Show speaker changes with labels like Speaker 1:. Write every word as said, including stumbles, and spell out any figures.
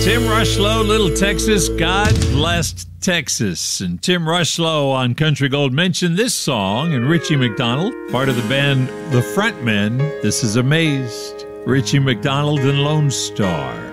Speaker 1: Tim Rushlow, Little Texas, God Blessed Texas. And Tim Rushlow on Country Gold mentioned this song, and Richie McDonald, part of the band The Frontmen. This is Amazed. Richie McDonald and Lone Star.